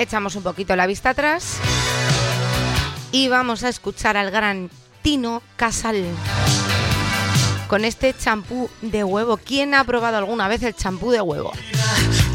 echamos un poquito la vista atrás y vamos a escuchar al gran Tino Casal con este champú de huevo. ¿Quién ha probado alguna vez el champú de huevo?